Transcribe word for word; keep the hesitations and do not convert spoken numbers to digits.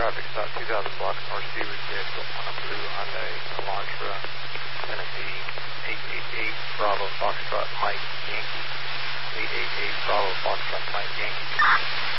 traffic stop, two thousand blocks North Seaward vehicle on a blue Hyundai Elantra, Tennessee, eight eight eight Bravo Foxtrot Mike Yankee, eight eight eight Bravo Foxtrot Mike Yankee.